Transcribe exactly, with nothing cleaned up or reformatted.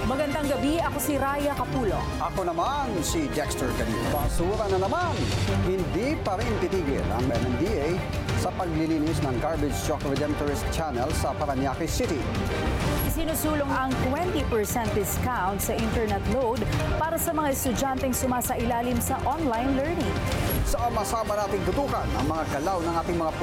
Magandang gabi, ako si Raya Capulo. Ako naman si Dexter Canito. Basura na naman. Hindi pa rin titigil ang M M D A sa paglilinis ng Garbage Truck Redemptorist Channel sa Parañaque City. Isinusulong ang twenty percent discount sa internet load para sa mga estudyanteng sumasailalim sa online learning. Sama-sama nating tutukan ang mga galaw ng ating mga